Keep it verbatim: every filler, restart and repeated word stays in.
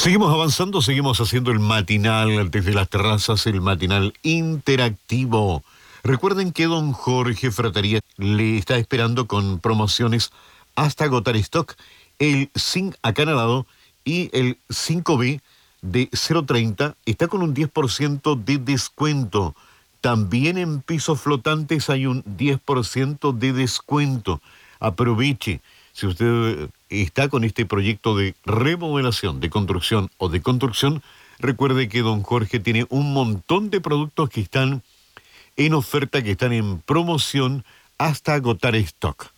Seguimos avanzando, seguimos haciendo el matinal desde las terrazas, el matinal interactivo. Recuerden que don Jorge Fratería le está esperando con promociones hasta agotar stock. El Zinc acanalado y el cinco B de cero treinta está con un diez por ciento de descuento. También en pisos flotantes hay un diez por ciento de descuento. Aproveche. Si usted está con este proyecto de remodelación, de construcción o de construcción, recuerde que don Jorge tiene un montón de productos que están en oferta, que están en promoción hasta agotar stock.